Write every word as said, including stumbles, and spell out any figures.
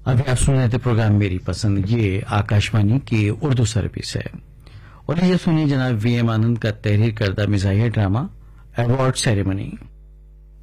अभी आप सुन रहे थे प्रोग्राम मेरी पसंद। ये आकाशवाणी की उर्दू सर्विस है और ये सुनिए जनाब वी एम आनंद का तहरीर करदा मिजाहिया ड्रामा अवार्ड सेरेमनी।